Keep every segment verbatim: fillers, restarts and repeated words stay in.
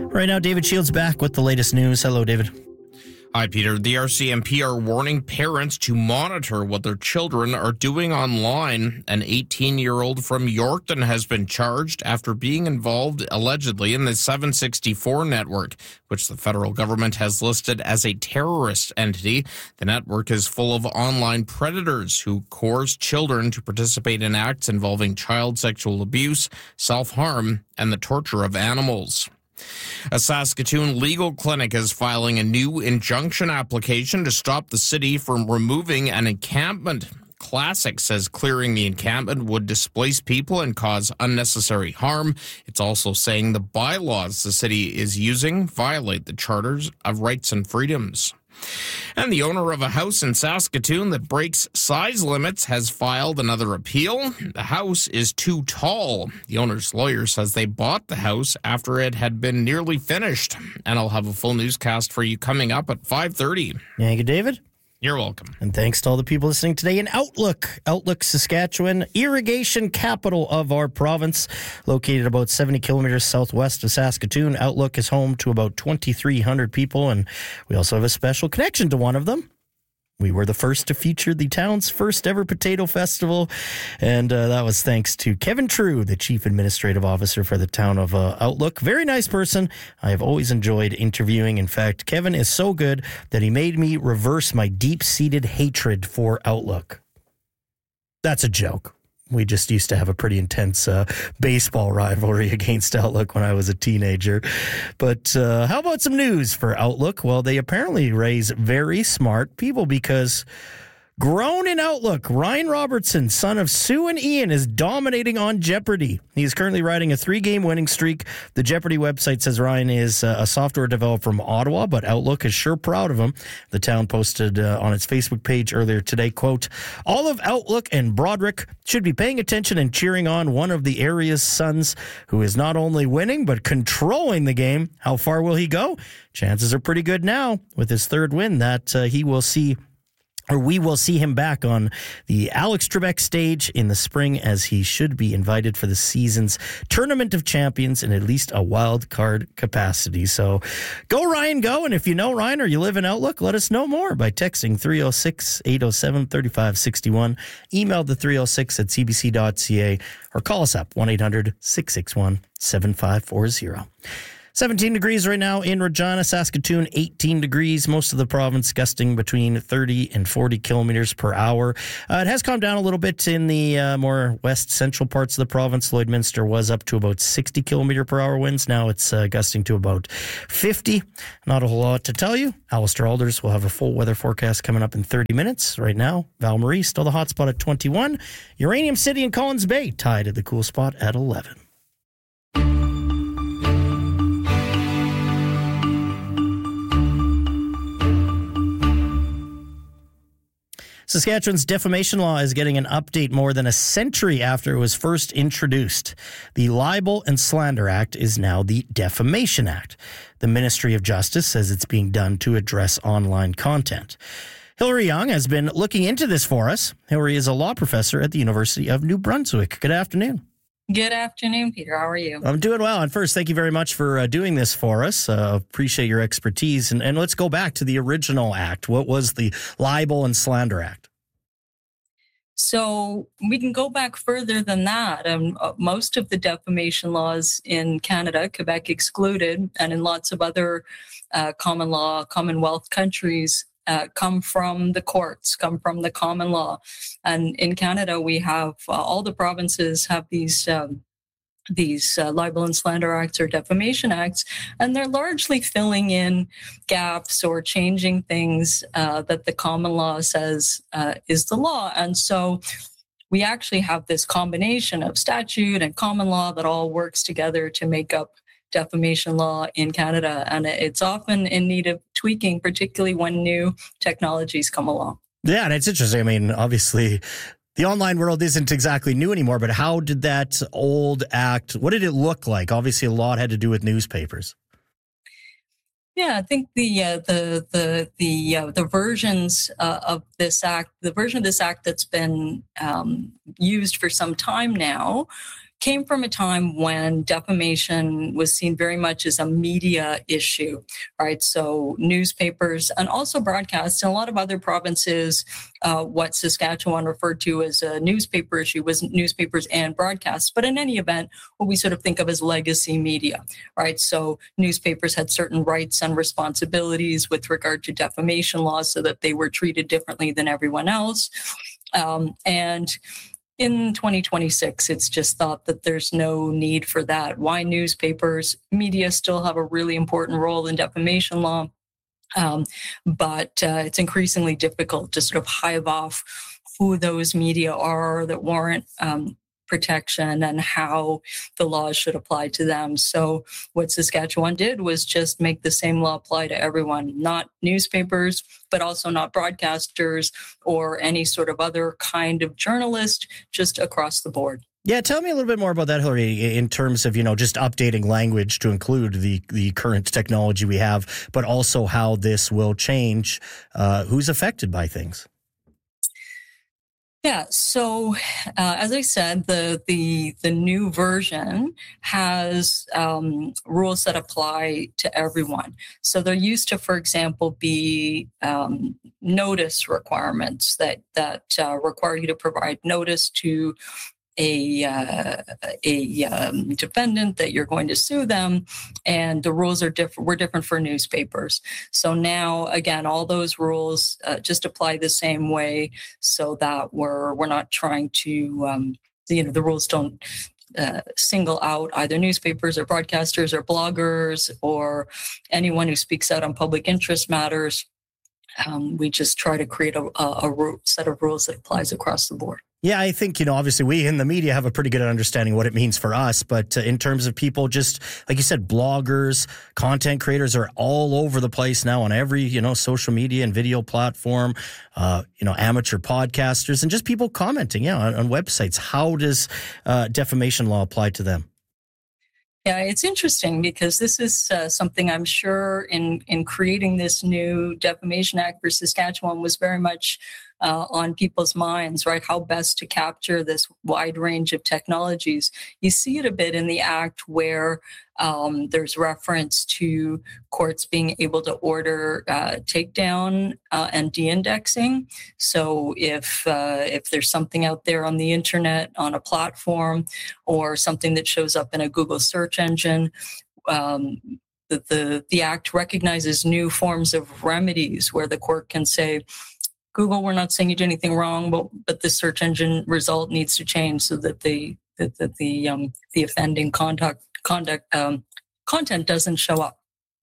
Right now, David Shields back with the latest news. Hello, David. Hi, Peter. The R C M P are warning parents to monitor what their children are doing online. An eighteen-year-old from Yorkton has been charged after being involved, allegedly, in the seven sixty-four network, which the federal government has listed as a terrorist entity. The network is full of online predators who coerce children to participate in acts involving child sexual abuse, self-harm, and the torture of animals. A Saskatoon legal clinic is filing a new injunction application to stop the city from removing an encampment. Classic says clearing the encampment would displace people and cause unnecessary harm. It's also saying the bylaws the city is using violate the charters of rights and freedoms. And the owner of a house in Saskatoon that breaks size limits has filed another appeal. The house is too tall. The owner's lawyer says they bought the house after it had been nearly finished. And I'll have a full newscast for you coming up at five thirty. Thank you, David. You're welcome. And thanks to all the people listening today in Outlook. Outlook, Saskatchewan, irrigation capital of our province, located about seventy kilometers southwest of Saskatoon. Outlook is home to about twenty-three hundred people, and we also have a special connection to one of them. We were the first to feature the town's first ever potato festival, and uh, that was thanks to Kevin True, the Chief Administrative Officer for the town of uh, Outlook. Very nice person. I have always enjoyed interviewing. In fact, Kevin is so good that he made me reverse my deep-seated hatred for Outlook. That's a joke. We just used to have a pretty intense uh, baseball rivalry against Outlook when I was a teenager. But uh, how about some news for Outlook? Well, they apparently raise very smart people because grown in Outlook, Ryan Robertson, son of Sue and Ian, is dominating on Jeopardy! He is currently riding a three-game winning streak. The Jeopardy! Website says Ryan is uh, a software developer from Ottawa, but Outlook is sure proud of him. The town posted uh, on its Facebook page earlier today, quote, "All of Outlook and Broderick should be paying attention and cheering on one of the area's sons who is not only winning, but controlling the game. How far will he go? Chances are pretty good now with his third win that uh, he will see or we will see him back on the Alex Trebek stage in the spring, as he should be invited for the season's Tournament of Champions in at least a wild card capacity." So go, Ryan, go. And if you know Ryan or you live in Outlook, let us know more by texting three oh six, eight oh seven, three five six one, email the three oh six at c b c dot c a, or call us up one eight hundred, six six one, seven five four zero. seventeen degrees right now in Regina, Saskatoon, eighteen degrees. Most of the province gusting between thirty and forty kilometers per hour. Uh, it has calmed down a little bit in the uh, more west central parts of the province. Lloydminster was up to about sixty kilometer per hour winds. Now it's uh, gusting to about fifty. Not a whole lot to tell you. Alistair Alders will have a full weather forecast coming up in thirty minutes. Right now, Val Marie still the hot spot at twenty-one. Uranium City and Collins Bay tied at the cool spot at eleven. Saskatchewan's defamation law is getting an update more than a century after it was first introduced. The Libel and Slander Act is now the Defamation Act. The Ministry of Justice says it's being done to address online content. Hilary Young has been looking into this for us. Hilary is a law professor at the University of New Brunswick. Good afternoon. Good afternoon, Peter. How are you? I'm doing well. And first, thank you very much for uh, doing this for us. Uh, appreciate your expertise. And, and let's go back to the original act. What was the Libel and Slander Act? So we can go back further than that. Um, uh, most of the defamation laws in Canada, Quebec excluded, and in lots of other uh, common law, Commonwealth countries, Uh, come from the courts, come from the common law. And in Canada, we have uh, all the provinces have these um, these uh, libel and slander acts or defamation acts, and they're largely filling in gaps or changing things uh, that the common law says uh, is the law. And so we actually have this combination of statute and common law that all works together to make up defamation law in Canada, and it's often in need of tweaking, particularly when new technologies come along. Yeah, and it's interesting. I mean, obviously, the online world isn't exactly new anymore, but how did that old act, what did it look like? Obviously, a lot had to do with newspapers. Yeah, I think the uh, the the the uh, the versions uh, of this act, the version of this act that's been um, used for some time now, came from a time when defamation was seen very much as a media issue, right? So newspapers and also broadcasts in a lot of other provinces, uh, what Saskatchewan referred to as a newspaper issue was newspapers and broadcasts. But in any event, what we sort of think of as legacy media, right? So newspapers had certain rights and responsibilities with regard to defamation laws so that they were treated differently than everyone else. Um, and in twenty twenty-six, it's just thought that there's no need for that. Why newspapers? Media still have a really important role in defamation law, um, but uh, it's increasingly difficult to sort of hive off who those media are that warrant um, protection and how the laws should apply to them. So what Saskatchewan did was just make the same law apply to everyone, not newspapers, but also not broadcasters or any sort of other kind of journalist, just across the board. Yeah, tell me a little bit more about that, Hillary, in terms of, you know, just updating language to include the, the current technology we have, but also how this will change uh, who's affected by things. Yeah, so uh, as I said, the the the new version has um, rules that apply to everyone. So there used to, for example, be um, notice requirements that that uh, require you to provide notice to a uh, a um, defendant that you're going to sue them, and the rules are different. Were different for newspapers. So now, again, all those rules uh, just apply the same way, so that we're we're not trying to um, you know the rules don't uh, single out either newspapers or broadcasters or bloggers or anyone who speaks out on public interest matters. Um, we just try to create a, a, a set of rules that applies across the board. Yeah, I think, you know, obviously we in the media have a pretty good understanding what it means for us. But uh, in terms of people, just like you said, bloggers, content creators are all over the place now on every, you know, social media and video platform, uh, you know, amateur podcasters and just people commenting, yeah, on, on websites. How does uh, defamation law apply to them? Yeah, it's interesting because this is uh, something I'm sure in, in creating this new Defamation Act for Saskatchewan was very much uh, on people's minds, right? How best to capture this wide range of technologies. You see it a bit in the Act where um, there's reference to courts being able to order uh, takedown uh, and de-indexing. So if uh, if there's something out there on the internet, on a platform, or something that shows up in a Google search engine, um, the, the, the Act recognizes new forms of remedies where the court can say, Google, we're not saying you did anything wrong, but but the search engine result needs to change so that the that, that the um, the offending conduct conduct um, content doesn't show up,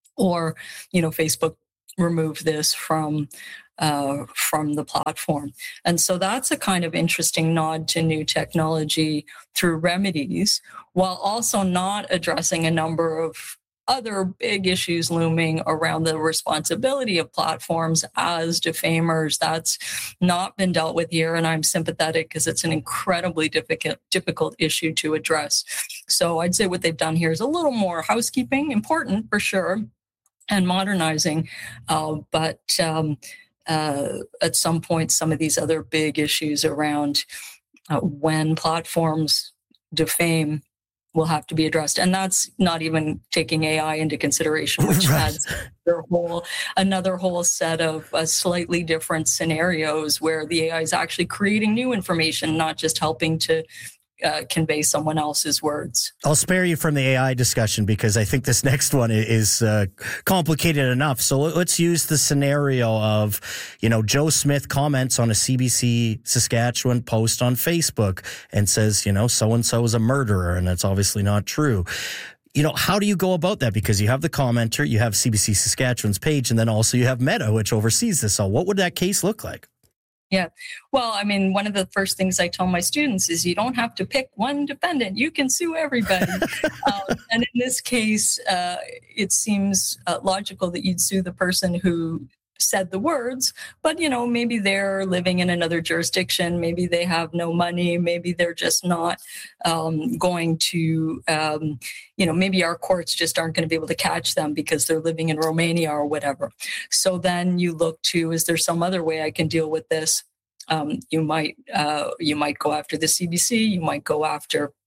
or you know, Facebook remove this from uh, from the platform. And so that's a kind of interesting nod to new technology through remedies, while also not addressing a number of other big issues looming around the responsibility of platforms as defamers. That's not been dealt with here, and I'm sympathetic because it's an incredibly difficult difficult issue to address. So I'd say what they've done here is a little more housekeeping, important for sure, and modernizing, uh, but um, uh, at some point, some of these other big issues around uh, when platforms defame will have to be addressed. And that's not even taking A I into consideration, which right. adds another whole, another whole set of uh, slightly different scenarios where the A I is actually creating new information, not just helping to uh, convey someone else's words. I'll spare you from the A I discussion because I think this next one is uh, complicated enough. So let's use the scenario of, you know, Joe Smith comments on a C B C Saskatchewan post on Facebook and says, you know, so-and-so is a murderer, and that's obviously not true. You know, how do you go about that? Because you have the commenter, you have C B C Saskatchewan's page, and then also you have Meta, which oversees this. So what would that case look like? Yeah. Well, I mean, one of the first things I tell my students is you don't have to pick one defendant. You can sue everybody. um, and in this case, uh, it seems uh, logical that you'd sue the person who said the words, but, you know, maybe they're living in another jurisdiction. Maybe they have no money. Maybe they're just not um, going to, um, you know, maybe our courts just aren't going to be able to catch them because they're living in Romania or whatever. So then you look to, is there some other way I can deal with this? Um, you might, uh, you might go after the C B C. You might go after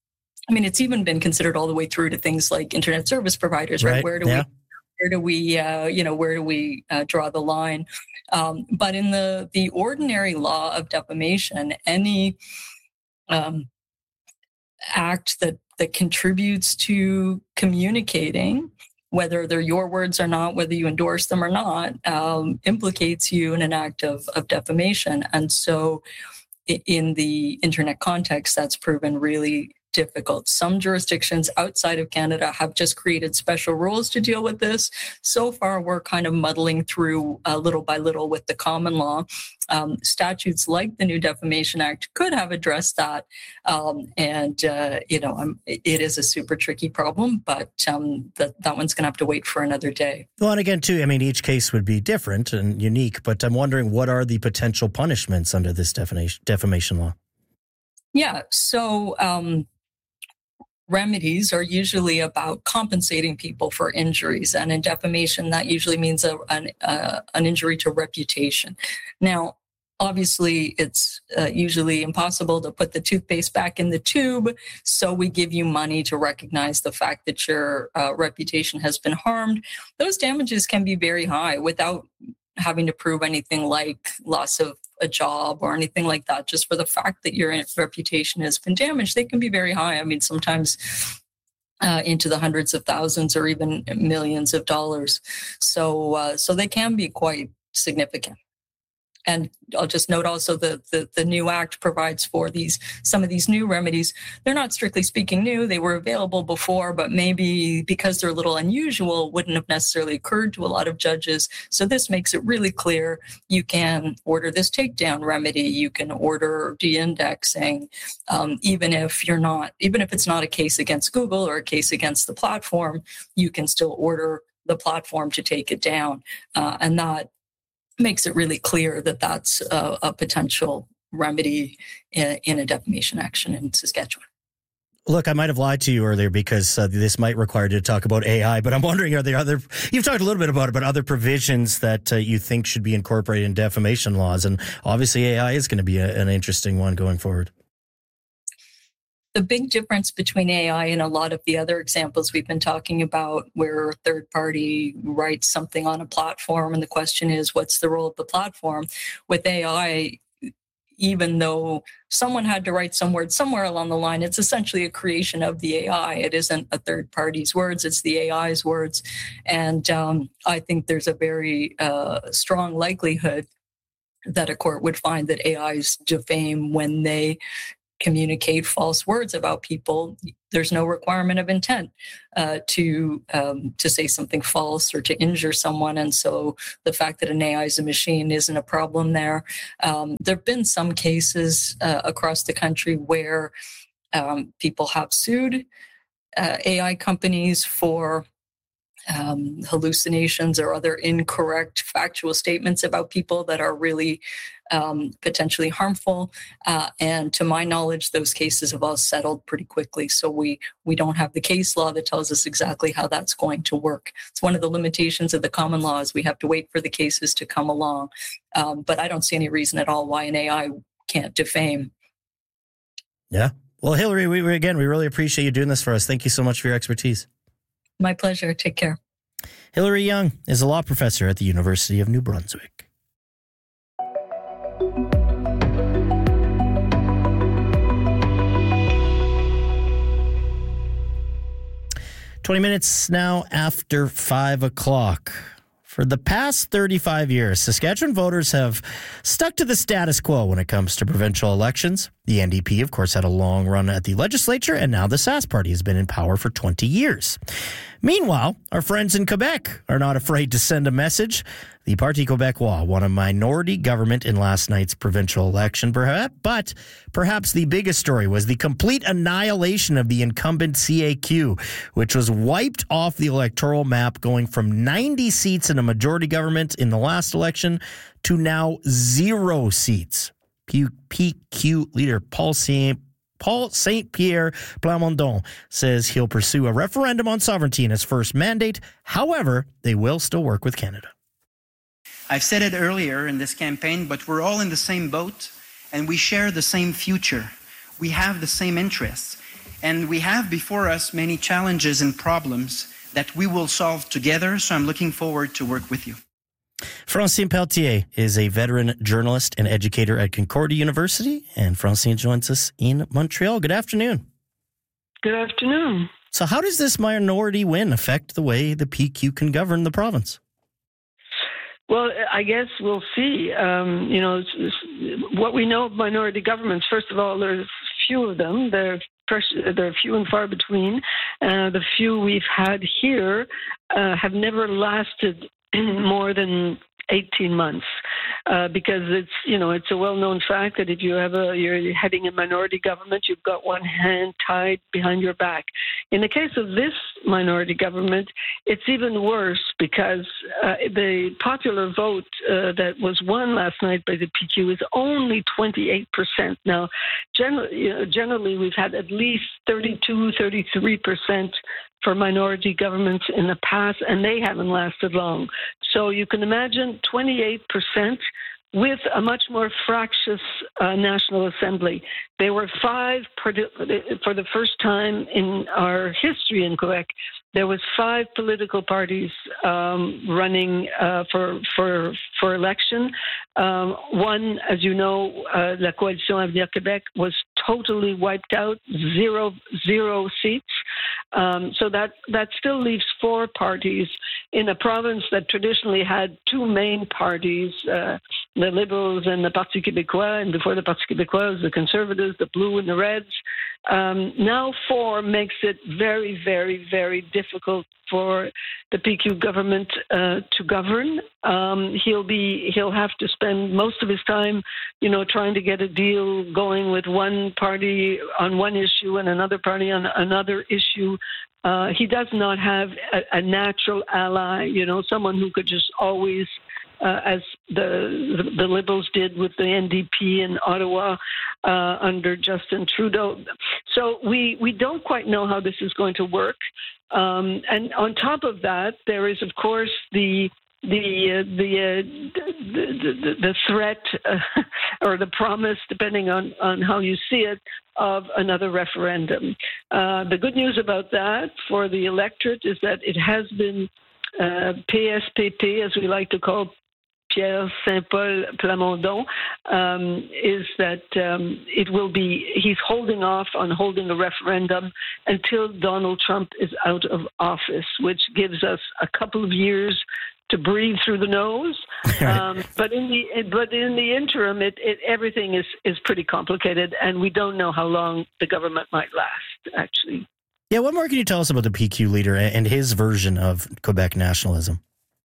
I mean, it's even been considered all the way through to things like internet service providers, right? Right. Where do Yeah. we, where do we, uh, you know, where do we uh, draw the line? Um, but in the the ordinary law of defamation, any um, act that that contributes to communicating, whether they're your words or not, whether you endorse them or not, um, implicates you in an act of of defamation. And so, in the internet context, that's proven really difficult. Some jurisdictions outside of Canada have just created special rules to deal with this. So far, we're kind of muddling through uh, little by little with the common law. Um, statutes like the new Defamation Act could have addressed that. Um, and, uh, you know, um, it is a super tricky problem, but um, that, that one's going to have to wait for another day. Well, and again, too, I mean, each case would be different and unique, but I'm wondering, what are the potential punishments under this defamation, defamation law? Yeah, so um, remedies are usually about compensating people for injuries. And in defamation, that usually means a, an, uh, an injury to reputation. Now, obviously, it's uh, usually impossible to put the toothpaste back in the tube. So we give you money to recognize the fact that your uh, reputation has been harmed. Those damages can be very high without having to prove anything like loss of a job or anything like that. Just for the fact that your reputation has been damaged, they can be very high. I mean, sometimes uh, into the hundreds of thousands or even millions of dollars. So, uh, so they can be quite significant. And I'll just note also that the, the new act provides for these some of these new remedies. They're not strictly speaking new. They were available before, but maybe because they're a little unusual, wouldn't have necessarily occurred to a lot of judges. So this makes it really clear. You can order this takedown remedy. You can order de-indexing, um, even if you're not, even if it's not a case against Google or a case against the platform, you can still order the platform to take it down. Uh, and that makes it really clear that that's a, a potential remedy in, in a defamation action in Saskatchewan. Look, I might have lied to you earlier because uh, this might require you to talk about A I, but I'm wondering, are there other, you've talked a little bit about it, but other provisions that uh, you think should be incorporated in defamation laws? And obviously A I is going to be a, an interesting one going forward. The big difference between A I and a lot of the other examples we've been talking about, where a third party writes something on a platform and the question is, what's the role of the platform? With A I, even though someone had to write some words somewhere along the line, it's essentially a creation of the A I. It isn't a third party's words, it's the A I's words. And um, I think there's a very uh, strong likelihood that a court would find that A Is defame when they communicate false words about people. There's no requirement of intent uh, to um, to say something false or to injure someone, and so the fact that an A I is a machine isn't a problem there. Um, there have been some cases uh, across the country where um, people have sued uh, A I companies for Um, hallucinations or other incorrect factual statements about people that are really um, potentially harmful. Uh, and to my knowledge, those cases have all settled pretty quickly. So we we don't have the case law that tells us exactly how that's going to work. It's one of the limitations of the common law is we have to wait for the cases to come along. Um, but I don't see any reason at all why an A I can't defame. Yeah. Well, Hillary, we, we again, we really appreciate you doing this for us. Thank you so much for your expertise. My pleasure. Take care. Hillary Young is a law professor at the University of New Brunswick. twenty minutes now after five o'clock. For the past thirty-five years, Saskatchewan voters have stuck to the status quo when it comes to provincial elections. The N D P, of course, had a long run at the legislature, and now the S A S Party has been in power for twenty years. Meanwhile, our friends in Quebec are not afraid to send a message. The Parti Québécois won a minority government in last night's provincial election, perhaps, but perhaps the biggest story was the complete annihilation of the incumbent C A Q, which was wiped off the electoral map, going from ninety seats in a majority government in the last election to now zero seats. P Q leader Paul Saint Paul Saint Pierre Plamondon says he'll pursue a referendum on sovereignty in his first mandate. However, they will still work with Canada. I've said it earlier in this campaign, but we're all in the same boat and we share the same future. We have the same interests. And we have before us many challenges and problems that we will solve together. So I'm looking forward to work with you. Francine Pelletier is a veteran journalist and educator at Concordia University, and Francine joins us in Montreal. Good afternoon. Good afternoon. So how does this minority win affect the way the P Q can govern the province? Well, I guess we'll see. Um, you know, it's, it's, what we know of minority governments, first of all, there's few of them. They're, they're few and far between. Uh, the few we've had here uh, have never lasted more than eighteen months, uh, because it's, you know, it's a well-known fact that if you have a, you're heading a minority government, you've got one hand tied behind your back. In the case of this minority government, it's even worse because uh, the popular vote uh, that was won last night by the P Q is only twenty-eight percent. Now, generally, you know, generally we've had at least thirty-two, thirty-three percent for minority governments in the past, and they haven't lasted long. So you can imagine twenty-eight percent with a much more fractious uh, National Assembly. There were five, for the first time in our history in Quebec, there was five political parties um, running uh, for for for election. Um, one, as you know, uh, La Coalition Avenir Québec was totally wiped out, zero zero seats. Um, so that that still leaves four parties in a province that traditionally had two main parties, uh, the Liberals and the Parti Québécois, and before the Parti Québécois was the Conservatives, the Blue and the Reds. Um, now four makes it very, very, very difficult for the P Q government uh, to govern. Um, he'll be he'll have to spend most of his time, you know, trying to get a deal going with one party on one issue and another party on another issue. Uh, he does not have a, a natural ally, you know, someone who could just always, uh, as the, the the Liberals did with the N D P in Ottawa uh, under Justin Trudeau. So we, we don't quite know how this is going to work. Um, and on top of that, there is, of course, the the uh, the, uh, the, the the threat uh, or the promise, depending on, on how you see it, of another referendum. Uh, the good news about that for the electorate is that it has been uh, P S P P, as we like to call Pierre Saint-Paul Plamondon, um, is that um, it will be, he's holding off on holding a referendum until Donald Trump is out of office, which gives us a couple of years to breathe through the nose. Um, but in the but in the interim, it, it everything is, is pretty complicated, and we don't know how long the government might last, actually. Yeah, what more can you tell us about the P Q leader and his version of Quebec nationalism?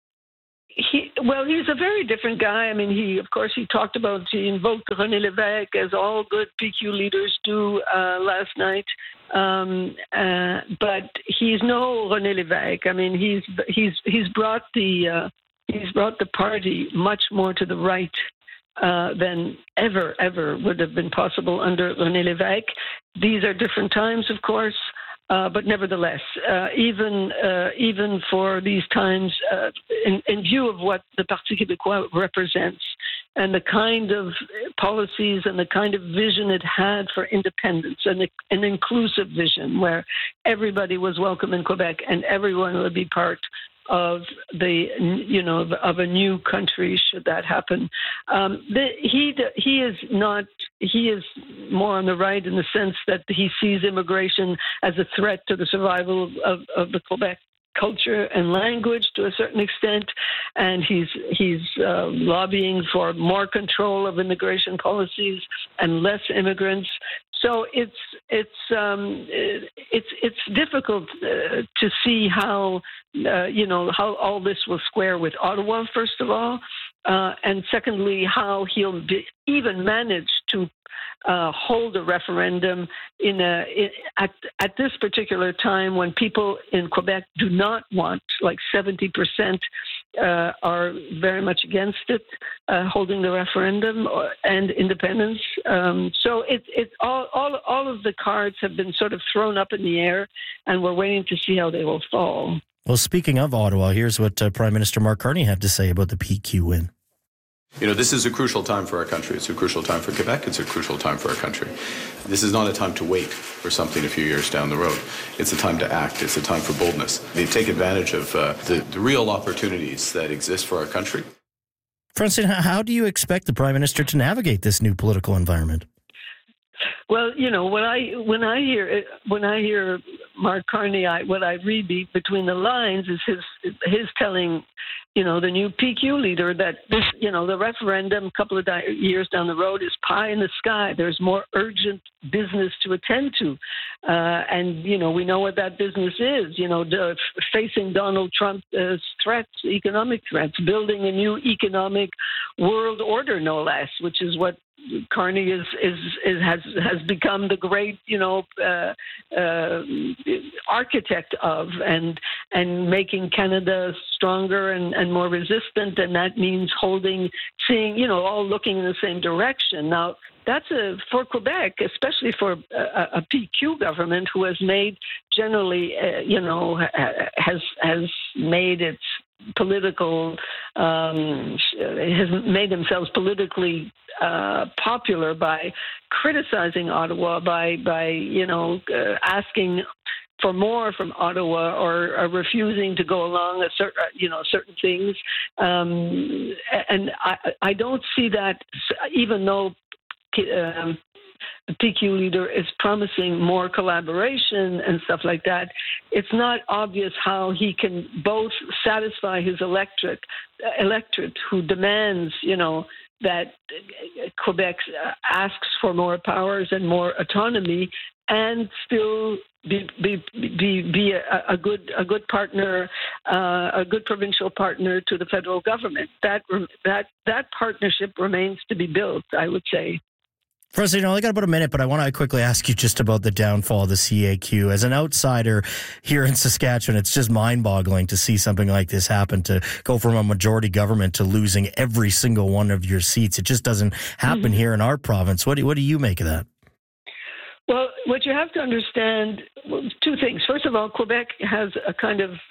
He, well, he's a very different guy. I mean, he, of course, he talked about, he invoked René Lévesque, as all good P Q leaders do uh, last night. Um, uh, but he's no René Lévesque. I mean, he's he's he's brought the uh, he's brought the party much more to the right uh, than ever ever would have been possible under René Lévesque. These are different times, of course. Uh, but nevertheless, uh, even uh, even for these times, uh, in, in view of what the Parti Québécois represents and the kind of policies and the kind of vision it had for independence, and an inclusive vision where everybody was welcome in Quebec and everyone would be part of the, you know, of a new country should that happen. Um, the, he he is not. He is more on the right in the sense that he sees immigration as a threat to the survival of, of the Quebec culture and language to a certain extent, and he's he's uh, lobbying for more control of immigration policies and less immigrants. So it's it's um, it's it's difficult uh, to see how uh, you know how all this will square with Ottawa, first of all, uh, and secondly, how he'll be, even manage to uh, hold a referendum in a in, at at this particular time when people in Quebec do not want, like seventy percent uh, are very much against it, uh, holding the referendum or, and independence. Um, so it's it's all, all all of the cards have been sort of thrown up in the air, and we're waiting to see how they will fall. Well, speaking of Ottawa, here's what uh, Prime Minister Mark Carney had to say about the P Q win. You know, this is a crucial time for our country. It's a crucial time for Quebec. It's a crucial time for our country. This is not a time to wait for something a few years down the road. It's a time to act. It's a time for boldness. They take advantage of uh, the, the real opportunities that exist for our country. Francine, how do you expect the Prime Minister to navigate this new political environment? Well, you know, when I when I hear when I hear Mark Carney, I, what I read be, between the lines is his his telling, you know, the new P Q leader that this, you know, the referendum a couple of di- years down the road is pie in the sky. There's more urgent business to attend to, uh, and you know, we know what that business is. You know, the, facing Donald Trump's uh, threats, economic threats, building a new economic world order, no less, which is what Carney is, is is has has become the great, you know, uh, uh, architect of, and and making Canada stronger and, and more resistant, and that means holding, seeing, you know, all looking in the same direction. Now, that's a, for Quebec, especially for a, a P Q government who has made generally, uh, you know, has has made its political, um, has made themselves politically uh, popular by criticizing Ottawa, by, by you know, uh, asking for more from Ottawa, or, or refusing to go along a certain, you know, certain things. Um, and I, I don't see that, even though um, the P Q leader is promising more collaboration and stuff like that, it's not obvious how he can both satisfy his electorate, electorate who demands, you know, that Quebec asks for more powers and more autonomy, and still be be be, be a, a good a good partner, uh, a good provincial partner to the federal government. That that that partnership remains to be built, I would say. First, you know, I only got about a minute, but I want to quickly ask you just about the downfall of the C A Q. As an outsider here in Saskatchewan, it's just mind-boggling to see something like this happen, to go from a majority government to losing every single one of your seats. It just doesn't happen mm-hmm. here in our province. What do, what do you make of that? Well, what you have to understand, two things. First of all, Quebec has a kind of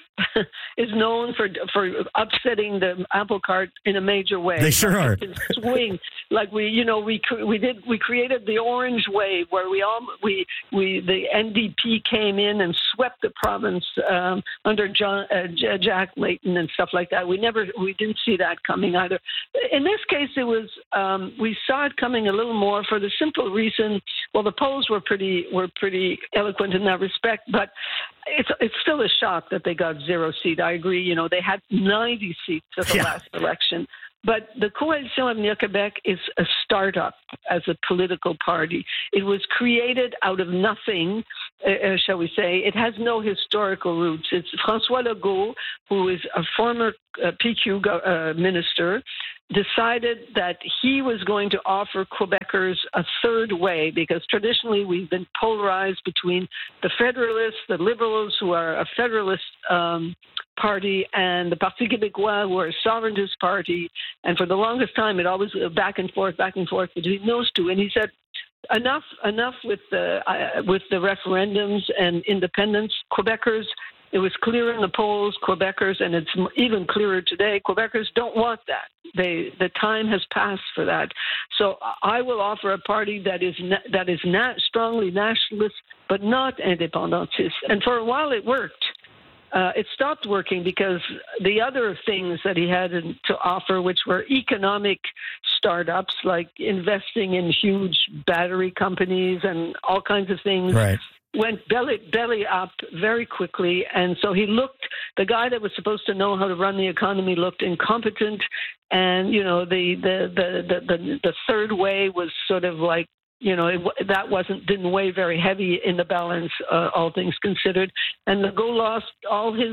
is known for for upsetting the apple cart in a major way. They sure are. Swing, like we, you know, we we did we created the Orange Wave, where we all we we the N D P came in and swept the province um, under John uh, Jack Layton and stuff like that. We never we didn't see that coming either. In this case, it was um, we saw it coming a little more for the simple reason. Well, the polls were pretty were pretty eloquent in that respect, but it's it's still a shock that they got zero seat. I agree. You know, they had ninety seats at the yeah. last election. But the Coalition Avenir Québec is a startup as a political party. It was created out of nothing, uh, shall we say. It has no historical roots. It's François Legault, who is a former uh, P Q go- uh, minister, decided that he was going to offer Quebecers a third way, because traditionally we've been polarized between the Federalists, the Liberals, who are a Federalist um, party, and the Parti Québécois, who are a sovereigntist party. And for the longest time, it always uh, back and forth, back and forth between those two. And he said, enough, enough with the uh, with the referendums and independence. Quebecers, it was clear in the polls, Quebecers, and it's even clearer today, Quebecers don't want that. They, the time has passed for that. So I will offer a party that is na- that is not strongly nationalist, but not independentist. And for a while it worked. Uh, it stopped working because the other things that he had in, to offer, which were economic startups, like investing in huge battery companies and all kinds of things, right, went belly belly up very quickly. And so he looked, the guy that was supposed to know how to run the economy looked incompetent. And, you know, the the the the, the, the third way was sort of like, you know, it, that wasn't didn't weigh very heavy in the balance, uh, all things considered. And Legault lost all his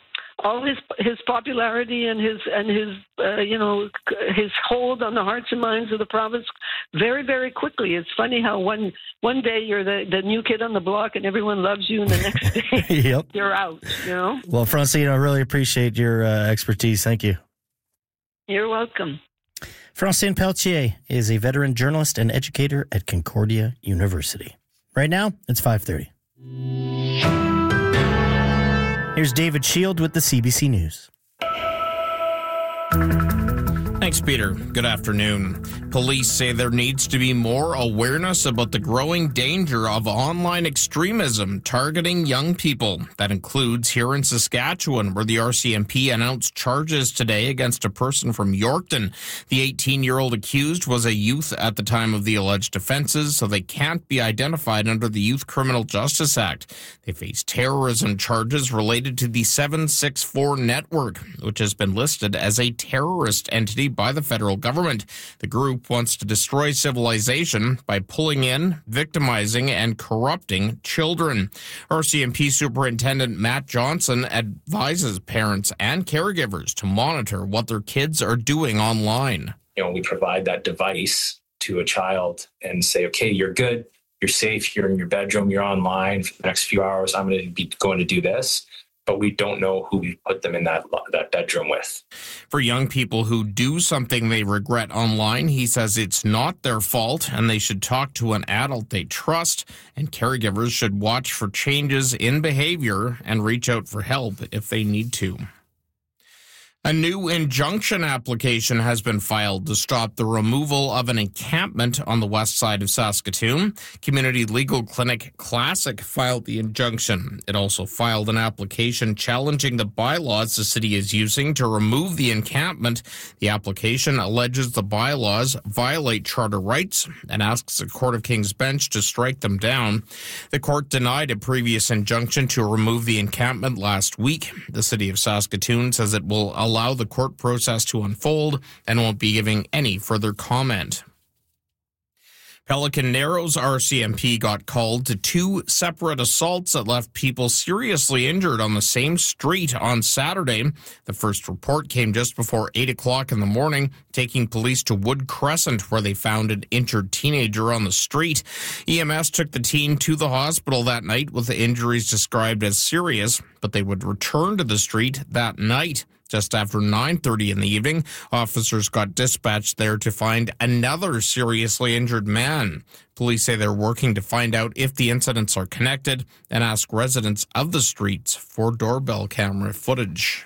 all his his popularity and his and his uh, you know his hold on the hearts and minds of the province very very quickly. It's funny how one one day you're the, the new kid on the block and everyone loves you, and the next day yep. you're out. You know. Well, Francine, I really appreciate your uh, expertise. Thank you. You're welcome. Francine Pelletier is a veteran journalist and educator at Concordia University. Right now, it's five thirty. Here's David Shield with the C B C News. Thanks. Thanks, Peter. Good afternoon. Police say there needs to be more awareness about the growing danger of online extremism targeting young people. That includes here in Saskatchewan, where the R C M P announced charges today against a person from Yorkton. The eighteen-year-old accused was a youth at the time of the alleged offenses, so they can't be identified under the Youth Criminal Justice Act. They face terrorism charges related to the seven six four network, which has been listed as a terrorist entity by the federal government. The group wants to destroy civilization by pulling in, victimizing, and corrupting children. R C M P Superintendent Matt Johnson advises parents and caregivers to monitor what their kids are doing online. You know, we provide that device to a child and say, okay, you're good, you're safe, you're in your bedroom, you're online for the next few hours, I'm going to be going to do this. But we don't know who we put them in that that bedroom with. For young people who do something they regret online, he says it's not their fault and they should talk to an adult they trust, and caregivers should watch for changes in behavior and reach out for help if they need to. A new injunction application has been filed to stop the removal of an encampment on the west side of Saskatoon. Community Legal Clinic Classic filed the injunction. It also filed an application challenging the bylaws the city is using to remove the encampment. The application alleges the bylaws violate charter rights and asks the Court of King's Bench to strike them down. The court denied a previous injunction to remove the encampment last week. The city of Saskatoon says it will allow allow the court process to unfold and won't be giving any further comment. Pelican Narrows R C M P got called to two separate assaults that left people seriously injured on the same street on Saturday. The first report came just before eight o'clock in the morning, taking police to Wood Crescent, where they found an injured teenager on the street. E M S took the teen to the hospital that night with the injuries described as serious, but they would return to the street that night. Just after nine thirty in the evening, officers got dispatched there to find another seriously injured man. Police say they're working to find out if the incidents are connected and ask residents of the streets for doorbell camera footage.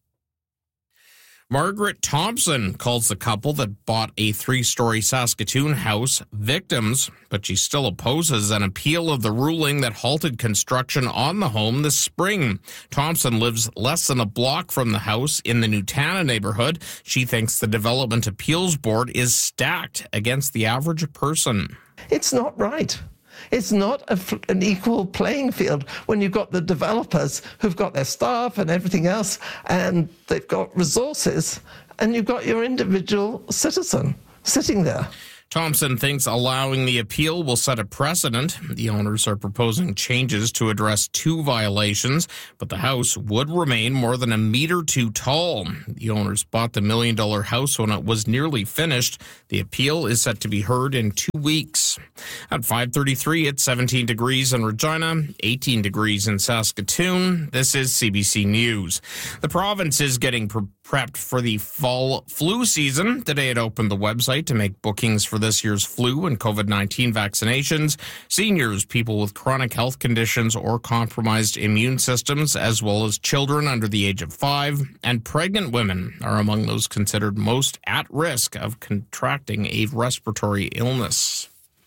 Margaret Thompson calls the couple that bought a three-story Saskatoon house victims, but she still opposes an appeal of the ruling that halted construction on the home this spring. Thompson lives less than a block from the house in the Nutana neighborhood. She thinks the Development Appeals Board is stacked against the average person. It's not right. It's not a, an equal playing field when you've got the developers who've got their staff and everything else, and they've got resources, and you've got your individual citizen sitting there. Thompson thinks allowing the appeal will set a precedent. The owners are proposing changes to address two violations, but the house would remain more than a meter too tall. The owners bought the million-dollar house when it was nearly finished. The appeal is set to be heard in two weeks. At five thirty-three, it's seventeen degrees in Regina, eighteen degrees in Saskatoon. This is C B C News. The province is getting pre- prepped for the fall flu season. Today it opened the website to make bookings for this year's flu and COVID nineteen vaccinations. Seniors, people with chronic health conditions or compromised immune systems, as well as children under the age of five, and pregnant women are among those considered most at risk of contracting a respiratory illness.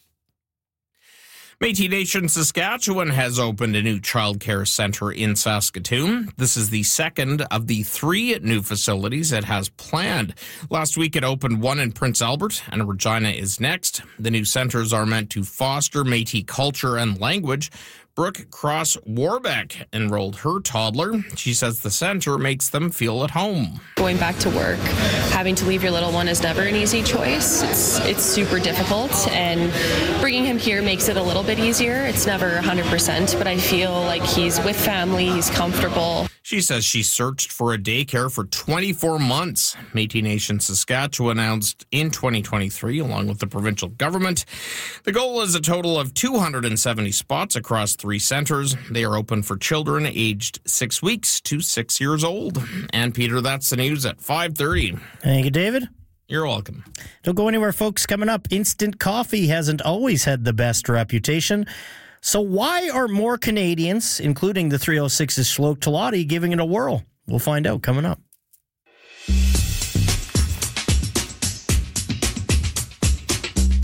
Métis Nation Saskatchewan has opened a new childcare centre in Saskatoon. This is the second of the three new facilities it has planned. Last week it opened one in Prince Albert, and Regina is next. The new centres are meant to foster Métis culture and language. Brooke Cross Warbeck enrolled her toddler. She says the centre makes them feel at home. Going back to work, having to leave your little one is never an easy choice. It's it's super difficult, and bringing him here makes it a little bit easier. It's never one hundred percent, but I feel like he's with family, he's comfortable. She says she searched for a daycare for twenty-four months. Métis Nation Saskatchewan announced in twenty twenty-three, along with the provincial government. The goal is a total of two hundred seventy spots across three centres. They are open for children aged six weeks to six years old. And Peter, that's the news at five thirty. Thank you, David. You're welcome. Don't go anywhere, folks. Coming up, instant coffee hasn't always had the best reputation. So why are more Canadians, including the three oh six's Shloke Talati, giving it a whirl? We'll find out coming up.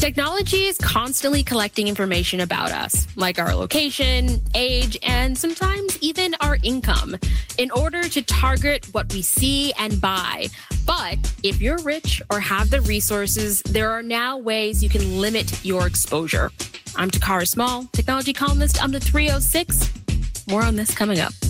Technology is constantly collecting information about us, like our location, age, and sometimes even our income, in order to target what we see and buy. But if you're rich or have the resources, there are now ways you can limit your exposure. I'm Takara Small, technology columnist on the three oh six. More on this coming up.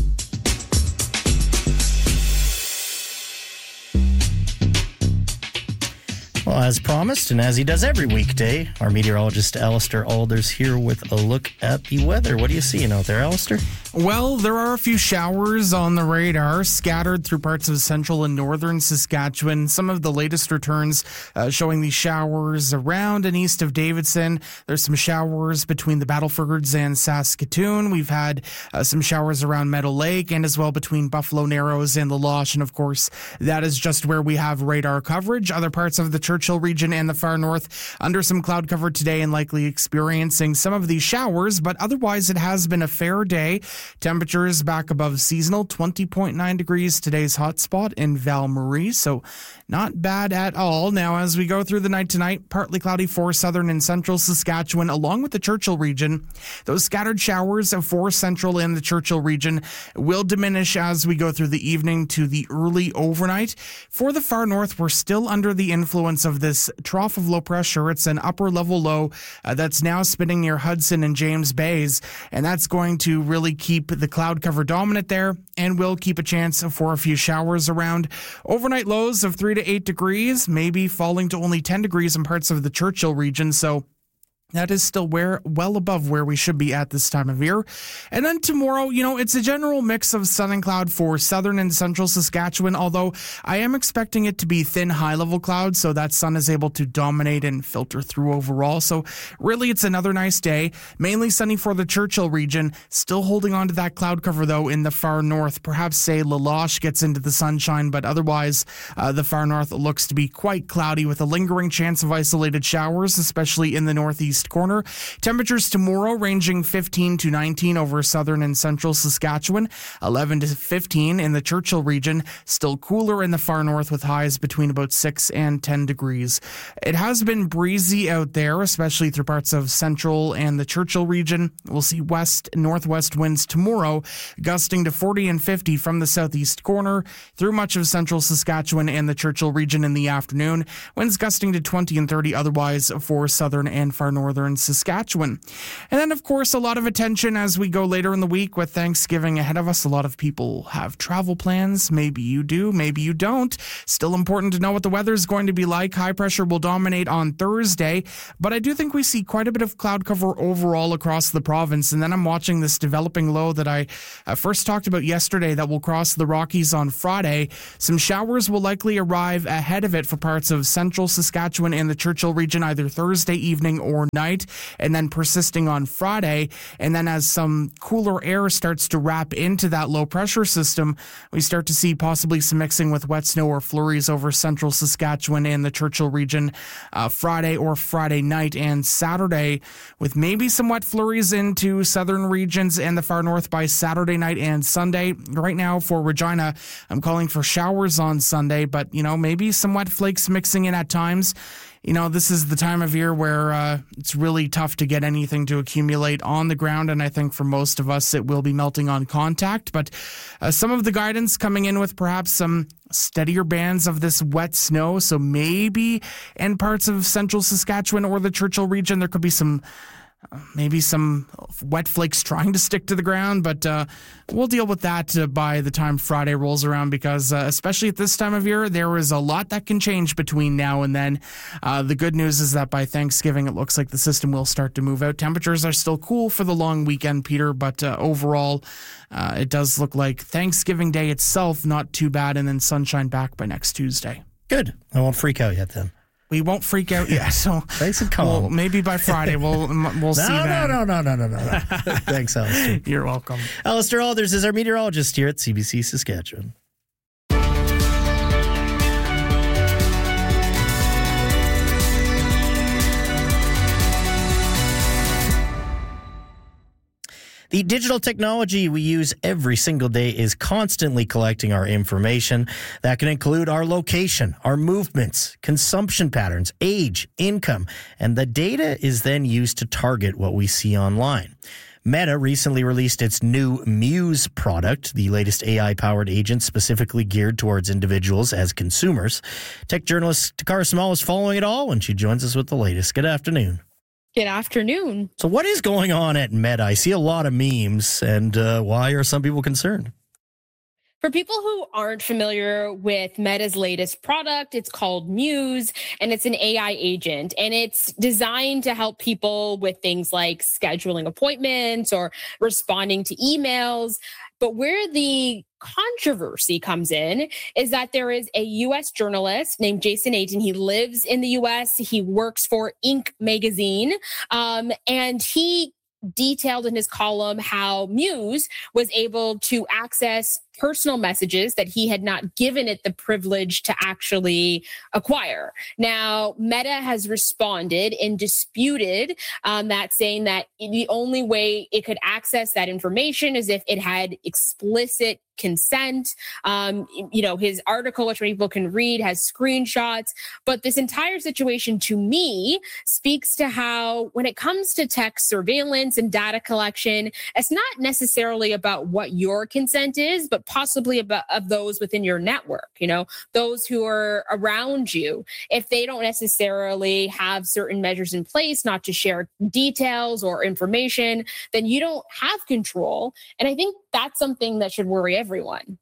Well, as promised, and as he does every weekday, our meteorologist Alistair Alders here with a look at the weather. What are you seeing out there, Alistair? Well, there are a few showers on the radar scattered through parts of central and northern Saskatchewan. Some of the latest returns uh, showing these showers around and east of Davidson. There's some showers between the Battlefords and Saskatoon. We've had uh, some showers around Meadow Lake and as well between Buffalo Narrows and La Loche. And of course, that is just where we have radar coverage. Other parts of the Churchill region and the far north under some cloud cover today and likely experiencing some of these showers, but otherwise it has been a fair day. Temperatures back above seasonal, twenty point nine degrees today's hotspot in Val Marie, so not bad at all. Now, as we go through the night tonight, partly cloudy for southern and central Saskatchewan, along with the Churchill region. Those scattered showers for central and the Churchill region will diminish as we go through the evening to the early overnight. For the far north, we're still under the influence of this trough of low pressure. It's an upper level low uh, that's now spinning near Hudson and James Bays, and that's going to really keep the cloud cover dominant there and will keep a chance for a few showers around. Overnight lows of three to eight degrees, maybe falling to only ten degrees in parts of the Churchill region. So that is still where well above where we should be at this time of year. And then tomorrow, you know, it's a general mix of sun and cloud for southern and central Saskatchewan, although I am expecting it to be thin high-level clouds, so that sun is able to dominate and filter through overall. So really, it's another nice day. Mainly sunny for the Churchill region. Still holding on to that cloud cover, though, in the far north. Perhaps, say, La Loche gets into the sunshine, but otherwise, uh, the far north looks to be quite cloudy with a lingering chance of isolated showers, especially in the northeast corner. Temperatures tomorrow ranging fifteen to nineteen over southern and central Saskatchewan, eleven to fifteen in the Churchill region, still cooler in the far north with highs between about six and ten degrees. It has been breezy out there, especially through parts of central and the Churchill region. We'll see west northwest winds tomorrow gusting to forty and fifty from the southeast corner through much of central Saskatchewan and the Churchill region in the afternoon. Winds gusting to twenty and thirty otherwise for southern and far northern Saskatchewan. And then, of course, a lot of attention as we go later in the week with Thanksgiving ahead of us. A lot of people have travel plans. Maybe you do, maybe you don't. Still important to know what the weather is going to be like. High pressure will dominate on Thursday, but I do think we see quite a bit of cloud cover overall across the province. And then I'm watching this developing low that I uh, first talked about yesterday that will cross the Rockies on Friday. Some showers will likely arrive ahead of it for parts of central Saskatchewan and the Churchill region either Thursday evening or night. Night, and then persisting on Friday. And then as some cooler air starts to wrap into that low pressure system, we start to see possibly some mixing with wet snow or flurries over central Saskatchewan and the Churchill region uh, Friday or Friday night and Saturday, with maybe some wet flurries into southern regions and the far north by Saturday night and Sunday. Right now for Regina, I'm calling for showers on Sunday, but you know, maybe some wet flakes mixing in at times. You know, this is the time of year where uh, it's really tough to get anything to accumulate on the ground, and I think for most of us it will be melting on contact. But uh, some of the guidance coming in with perhaps some steadier bands of this wet snow, so maybe in parts of central Saskatchewan or the Churchill region there could be some maybe some wet flakes trying to stick to the ground, but uh, we'll deal with that uh, by the time Friday rolls around because uh, especially at this time of year, there is a lot that can change between now and then. Uh, the good news is that by Thanksgiving, it looks like the system will start to move out. Temperatures are still cool for the long weekend, Peter, but uh, overall, uh, it does look like Thanksgiving Day itself not too bad, and then sunshine back by next Tuesday. Good. I won't freak out yet then. We won't freak out yet, so nice and calm. Well, maybe by Friday we'll we'll no, see no, that. No, no, no, no, no, no. Thanks, Alistair. You're welcome. Alistair Alders is our meteorologist here at C B C Saskatchewan. The digital technology we use every single day is constantly collecting our information. That can include our location, our movements, consumption patterns, age, income, and the data is then used to target what we see online. Meta recently released its new Muse product, the latest A I-powered agent specifically geared towards individuals as consumers. Tech journalist Takara Small is following it all, and she joins us with the latest. Good afternoon. Good afternoon. So what is going on at Meta? I see a lot of memes, and uh, why are some people concerned? For people who aren't familiar with Meta's latest product, it's called Muse, and it's an A I agent, and it's designed to help people with things like scheduling appointments or responding to emails. But where the controversy comes in is that there is a U S journalist named Jason Aiton. He lives in the U S. He works for Inc magazine, um, and he detailed in his column how Muse was able to access personal messages that he had not given it the privilege to actually acquire. Now, Meta has responded and disputed um, that, saying that the only way it could access that information is if it had explicit consent. Um, you know, his article, which people can read, has screenshots. But this entire situation, to me, speaks to how, when it comes to tech surveillance and data collection, it's not necessarily about what your consent is, but possibly about of those within your network, you know, those who are around you. If they don't necessarily have certain measures in place not to share details or information, then you don't have control. And I think that's something that should worry everyone.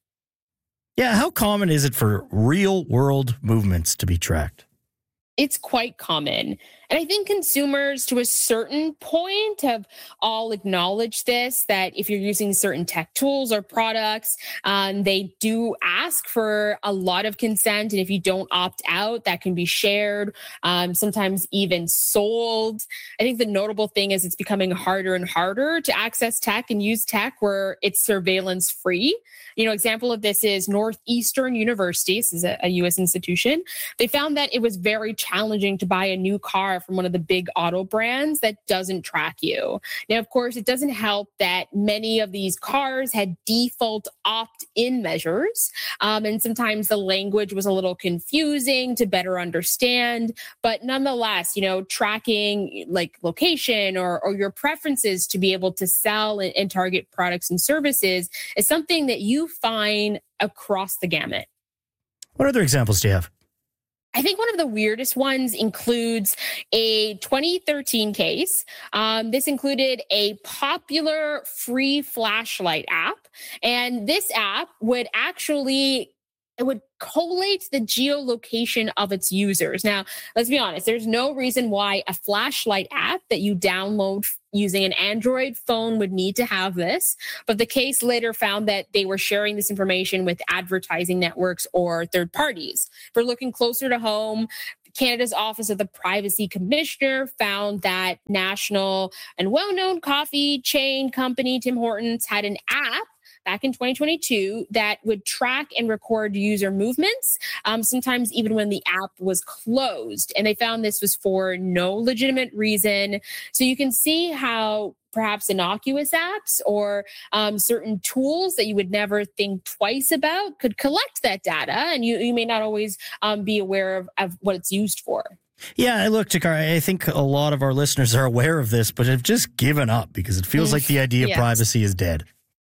Yeah, how common is it for real world movements to be tracked? It's quite common. And I think consumers, to a certain point, have all acknowledged this, that if you're using certain tech tools or products, um, they do ask for a lot of consent. And if you don't opt out, that can be shared, um, sometimes even sold. I think the notable thing is it's becoming harder and harder to access tech and use tech where it's surveillance free. You know, example of this is Northeastern University. This is a, a U S institution. They found that it was very challenging to buy a new car from one of the big auto brands that doesn't track you. Now, of course, it doesn't help that many of these cars had default opt-in measures. Um, and sometimes the language was a little confusing to better understand. But nonetheless, you know, tracking like location or, or your preferences to be able to sell and, and target products and services is something that you find across the gamut. What other examples do you have? I think one of the weirdest ones includes a twenty thirteen case. Um, this included a popular free flashlight app. And this app would actually, it would collate the geolocation of its users. Now, let's be honest, there's no reason why a flashlight app that you download using an Android phone would need to have this. But the case later found that they were sharing this information with advertising networks or third parties. For looking closer to home, Canada's Office of the Privacy Commissioner found that national and well-known coffee chain company Tim Hortons had an app back in twenty twenty-two that would track and record user movements, um, sometimes even when the app was closed. And they found this was for no legitimate reason. So you can see how perhaps innocuous apps or um, certain tools that you would never think twice about could collect that data, and you, you may not always um, be aware of, of what it's used for. Yeah, look, Takara, I think a lot of our listeners are aware of this, but have just given up because it feels like the idea of Yes. privacy is dead.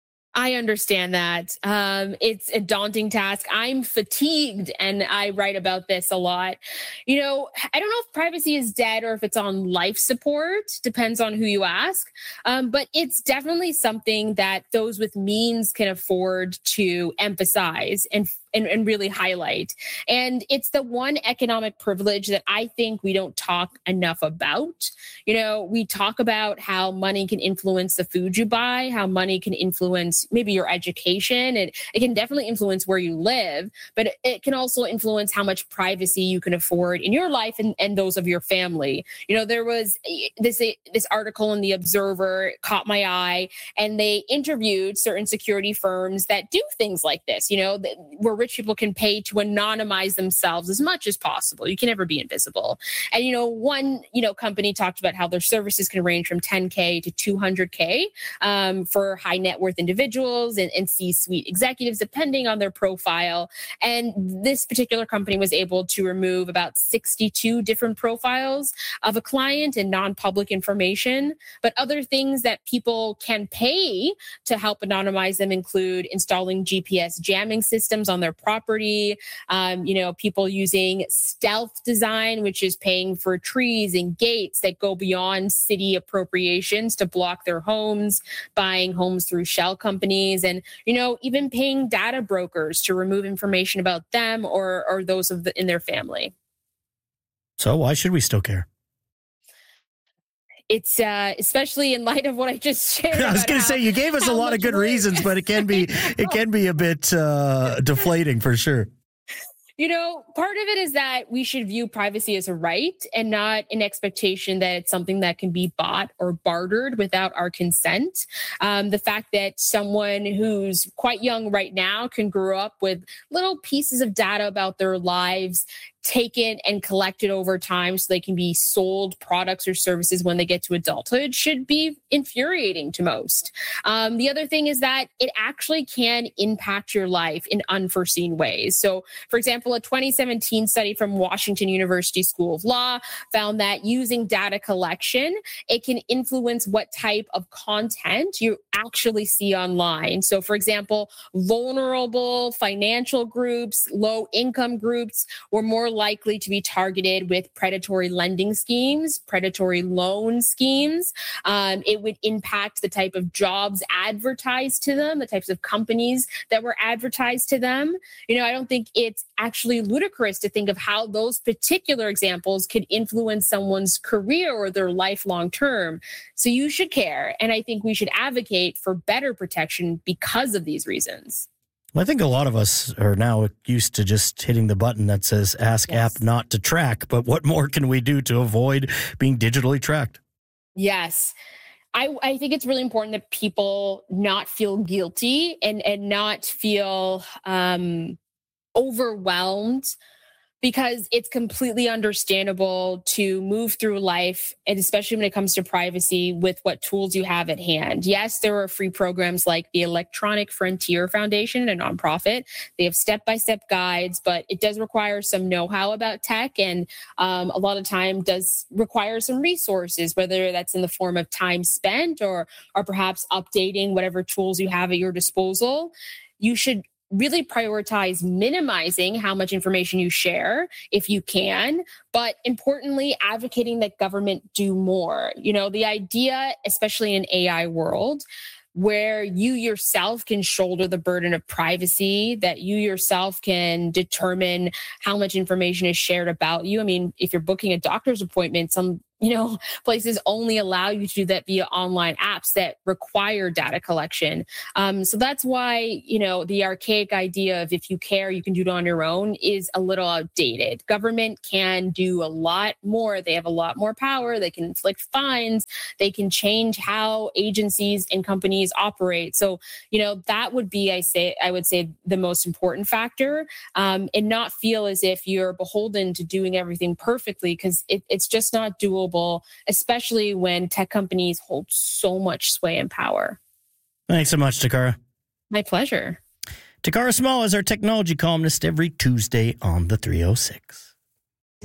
I understand that. Um, it's a daunting task. I'm fatigued, and I write about this a lot. You know, I don't know if privacy is dead or if it's on life support. Depends on who you ask. Um, but it's definitely something that those with means can afford to emphasize and And, and really highlight. And it's the one economic privilege that I think we don't talk enough about. You know, we talk about how money can influence the food you buy, how money can influence maybe your education. And it can definitely influence where you live, but it, it can also influence how much privacy you can afford in your life and, and those of your family. You know, there was this, this article in The Observer caught my eye, and they interviewed certain security firms that do things like this. You know, we're rich people can pay to anonymize themselves as much as possible. You can never be invisible. And, you know, one, you know, company talked about how their services can range from ten K to two hundred K um, for high net worth individuals and, and C-suite executives, depending on their profile. And this particular company was able to remove about sixty-two different profiles of a client and non-public information. But other things that people can pay to help anonymize them include installing G P S jamming systems on their property, um, you know, people using stealth design, which is paying for trees and gates that go beyond city appropriations to block their homes, buying homes through shell companies, and, you know, even paying data brokers to remove information about them or, or those of the, in their family. So why should we still care? It's uh, especially in light of what I just shared. I was going to say, you gave us a lot of good reasons, but it can be it can be a bit uh, deflating for sure. You know, part of it is that we should view privacy as a right and not an expectation that it's something that can be bought or bartered without our consent. Um, the fact that someone who's quite young right now can grow up with little pieces of data about their lives taken and collected over time so they can be sold products or services when they get to adulthood should be infuriating to most. Um, the other thing is that it actually can impact your life in unforeseen ways. So, for example, a twenty seventeen study from Washington University School of Law found that using data collection, it can influence what type of content you actually see online. So, for example, vulnerable financial groups, low income groups were more likely to be targeted with predatory lending schemes, predatory loan schemes. Um, it would impact the type of jobs advertised to them, the types of companies that were advertised to them. You know, I don't think it's actually ludicrous to think of how those particular examples could influence someone's career or their life long term. So you should care. And I think we should advocate for better protection because of these reasons. I think a lot of us are now used to just hitting the button that says ask Yes. app not to track, but what more can we do to avoid being digitally tracked? Yes. I, I think it's really important that people not feel guilty and, and not feel um, overwhelmed, because it's completely understandable to move through life, and especially when it comes to privacy, with what tools you have at hand. Yes, there are free programs like the Electronic Frontier Foundation, a nonprofit. They have step-by-step guides, but it does require some know-how about tech, and um, a lot of time does require some resources, whether that's in the form of time spent or, or perhaps updating whatever tools you have at your disposal. You should really prioritize minimizing how much information you share if you can, but importantly, advocating that government do more. You know, the idea, especially in an A I world, where you yourself can shoulder the burden of privacy, that you yourself can determine how much information is shared about you. I mean, if you're booking a doctor's appointment, some you know, places only allow you to do that via online apps that require data collection. Um, so that's why, you know, the archaic idea of if you care, you can do it on your own is a little outdated. Government can do a lot more. They have a lot more power. They can inflict fines. They can change how agencies and companies operate. So, you know, that would be, I say, I would say the most important factor, um, and not feel as if you're beholden to doing everything perfectly, because it, it's just not doable, especially when tech companies hold so much sway and power. Thanks so much, Takara. My pleasure. Takara Small is our technology columnist every Tuesday on the three oh six.